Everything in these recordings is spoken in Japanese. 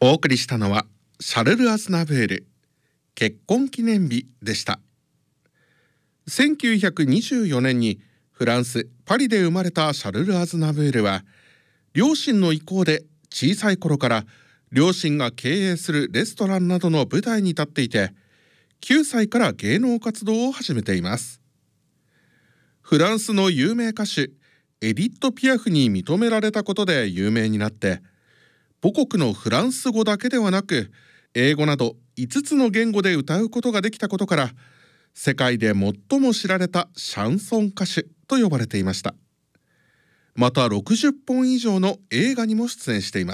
お送りしたのはシャルル・アズナブール結婚記念日でした。1924年にフランス・パリで生まれたシャルル・アズナブールは、両親の意向で小さい頃から両親が経営するレストランなどの舞台に立っていて、9歳から芸能活動を始めています。フランスの有名歌手エディット・ピアフに認められたことで有名になって、母国のフランス語だけではなく英語など5つの言語で歌うことができたことから、世界で最も知られたシャンソン歌手と呼ばれていました。また60本以上の映画にも出演しています。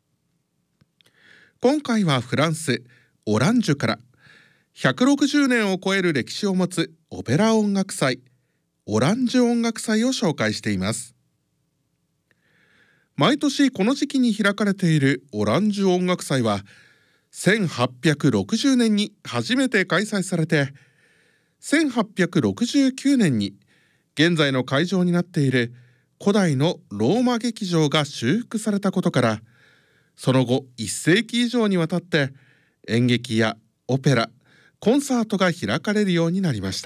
今回はフランス・オランジュから160年を超える歴史を持つオペラ音楽祭、オランジュ音楽祭を紹介しています。毎年この時期に開かれているオランジュ音楽祭は1860年に初めて開催されて、1869年に現在の会場になっている古代のローマ劇場が修復されたことから、その後1世紀以上にわたって演劇やオペラ、コンサートが開かれるようになりました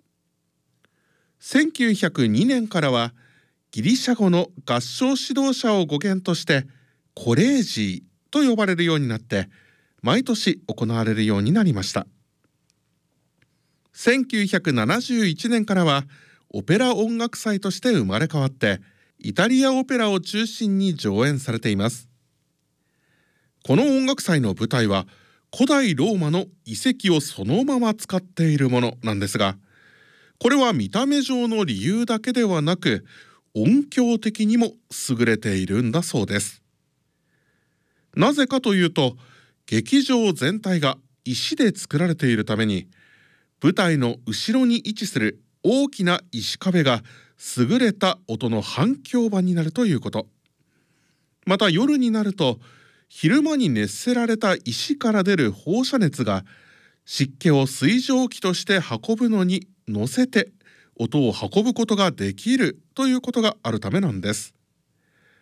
。1902年からはギリシャ語の合唱指導者を語源としてコレージーと呼ばれるようになって、毎年行われるようになりました。1971年からはオペラ音楽祭として生まれ変わって、イタリアオペラを中心に上演されています。この音楽祭の舞台は古代ローマの遺跡をそのまま使っているものなんですが、これは見た目上の理由だけではなく音響的にも優れているんだそうです。なぜかというと、劇場全体が石で作られているために、舞台の後ろに位置する大きな石壁が優れた音の反響板になるということ。また夜になると、昼間に熱せられた石から出る放射熱が湿気を水蒸気として運ぶのに乗せて音を運ぶことができるということがあるためなんです。